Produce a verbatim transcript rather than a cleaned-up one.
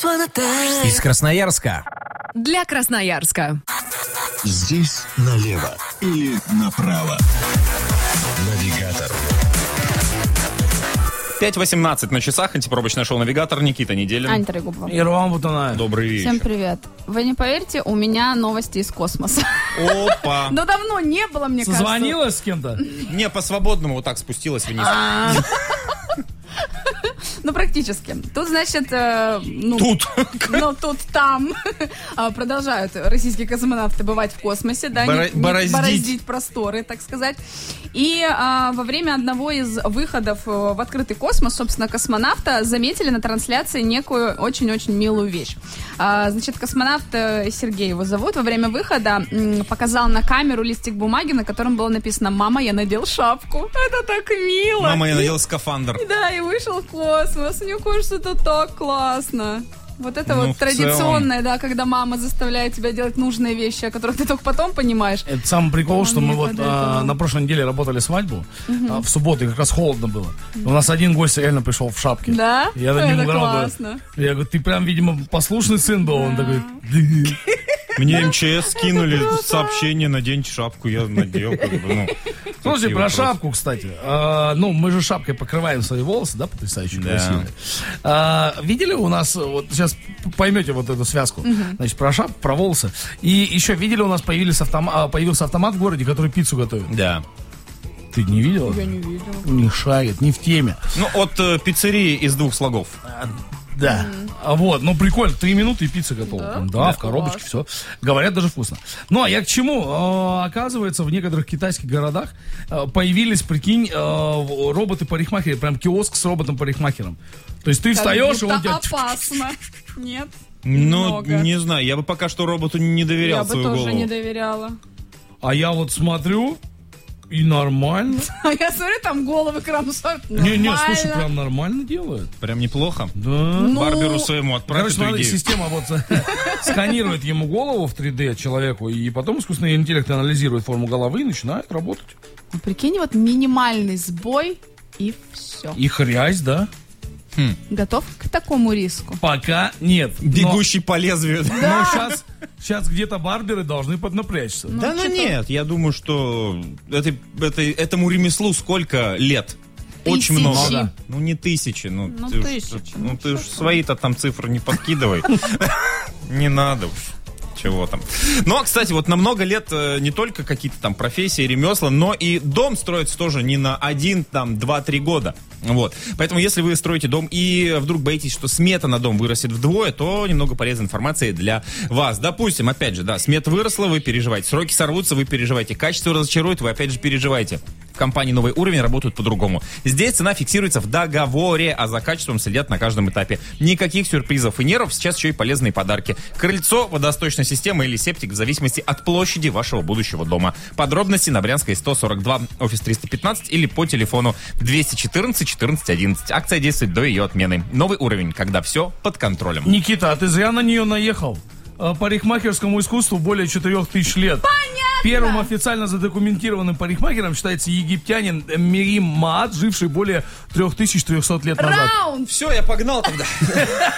Из Красноярска. Для Красноярска. Здесь налево или направо. Навигатор. пять восемнадцать на часах. Антипробочное шоу «Навигатор». Никита Неделин. Аня Трегубова. И Роман Бутунаев. Добрый вечер. Всем привет. Вы не поверите, у меня новости из космоса. Опа. Но давно не было, мне кажется. Созвонилась с кем-то? Не, по-свободному вот так спустилась вниз. Ну, практически. Тут, значит... э, ну, Тут. Ну, тут, там а, продолжают российские космонавты бывать в космосе, да, Бора- не- не бороздить. бороздить просторы, так сказать. И а, во время одного из выходов э, в открытый космос, собственно, космонавта заметили на трансляции некую очень-очень милую вещь. А, значит, космонавт э, Сергей его зовут, во время выхода м, показал на камеру листик бумаги, на котором было написано: «Мама, я надел шапку». Это так мило. Мама, я надела скафандр. Да, и вышел в космос. Мне кажется, это так классно. Вот это Ну, вот в традиционное, да, когда мама заставляет тебя делать нужные вещи, о которых ты только потом понимаешь. Это самый прикол, что мы Мне вот под а, это. на прошлой неделе работали свадьбу. А, в субботу, и как раз холодно было. У нас один гость реально пришел в шапке. Да? Я над ним Это угорал, говорю. классно. Я говорю, ты прям, видимо, послушный сын был. Он такой... Мне МЧС скинули сообщение: наденьте шапку, я надел. Как бы, ну, Слушайте, такие про вопросы. шапку, кстати. А, ну, мы же шапкой покрываем свои волосы, да, потрясающе Да. красивые. А, видели у нас, вот сейчас поймете вот эту связку, значит, про шапку, про волосы. И еще видели, у нас появились автома- появился автомат в городе, который пиццу готовит. Да. Ты не видел? Я не видела. Не шарит, не в теме. Ну, от э, пиццерии из двух слогов. Да. А вот, ну прикольно, три минуты и пицца готова. Да? Да, Да, в коробочке, класс. все. Говорят, даже вкусно. Ну, а я к чему? А, оказывается, в некоторых китайских городах а, появились, прикинь, а, в- роботы-парикмахеры, прям киоск с роботом-парикмахером. То есть ты Как встаешь, и он будто тебя... опасно. Нет? Ну, Немного. не знаю, я бы пока что роботу не доверял Я бы свою тоже голову. не доверяла. А я вот смотрю, и нормально. А я смотрю, там головы кромсают. Не-не, слушай, Нормально. прям нормально делают. Прям неплохо. Да. Ну, Барберу своему Короче, отправь эту смотри, идею. система вот сканирует ему голову в три дэ человеку, и потом искусственный интеллект анализирует форму головы и начинает работать. ну, прикинь, вот минимальный сбой, и все. И хрясь, да? Готов к такому риску? Пока нет. Но- Бегущий по лезвию. Но сейчас, сейчас где-то барберы должны поднапрячься. Да ну что-то- нет, я думаю, что этой, этой- этому ремеслу сколько лет? Очень Тысячи. много. Ну да. Ну не тысячи, ну, Ну, ты уж- тысячи, ну ну, ты уж что свои-то там цифры не подкидывай. Не надо уж. Чего там. Но, кстати, вот на много лет э, не только какие-то там профессии, ремесла, но и дом строится тоже не на один, там, два-три года. Вот. Поэтому, если вы строите дом и вдруг боитесь, что смета на дом вырастет вдвое, то немного полезной информации для вас. Допустим, опять же, да, смета выросла, вы переживаете. Сроки сорвутся, вы переживаете. Качество разочарует, вы опять же переживаете. В компании «Новый уровень» работают по-другому. Здесь цена фиксируется в договоре, а за качеством следят на каждом этапе. Никаких сюрпризов и нервов, сейчас еще и полезные подарки. Крыльцо, водосточная система или септик в зависимости от площади вашего будущего дома. Подробности на Брянской сто сорок два, офис триста пятнадцать или по телефону двести четырнадцать четырнадцать одиннадцать. Акция действует до ее отмены. Новый уровень, когда все под контролем. Никита, а ты зря на нее наехал. А, Парикмахерскому искусству более четырех тысяч лет. Понятно! Первым официально задокументированным парикмахером считается египтянин Мерим Маад, живший более трех тысяч трехсот лет назад. Раунд! Все, я погнал тогда.